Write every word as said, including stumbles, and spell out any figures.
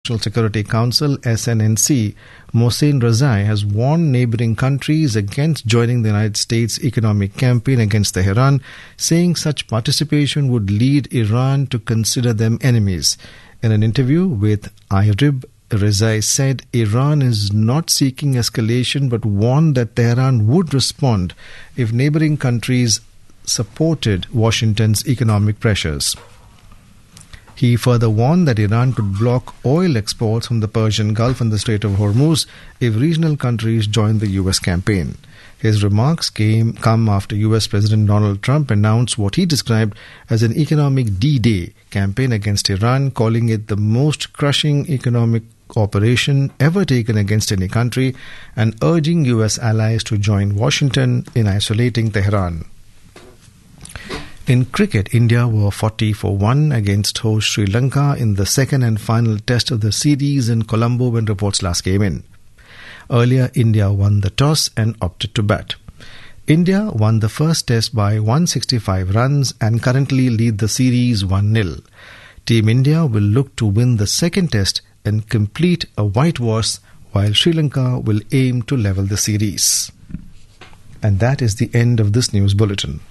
National Security Council S N N C, Mohsen Razai, has warned neighboring countries against joining the United States' economic campaign against Tehran, saying such participation would lead Iran to consider them enemies. In an interview with I R I B, Razai said Iran is not seeking escalation but warned that Tehran would respond if neighboring countries supported Washington's economic pressures. He further warned that Iran could block oil exports from the Persian Gulf and the Strait of Hormuz if regional countries joined the U S campaign. His remarks came come after U S President Donald Trump announced what he described as an economic D-Day campaign against Iran, calling it the most crushing economic operation ever taken against any country, and urging U S allies to join Washington in isolating Tehran. In cricket, India were forty for one against host Sri Lanka in the second and final test of the series in Colombo when reports last came in. Earlier, India won the toss and opted to bat. India won the first test by one hundred sixty-five runs and currently lead the series one nil. Team India will look to win the second test and complete a whitewash, while Sri Lanka will aim to level the series. And that is the end of this news bulletin.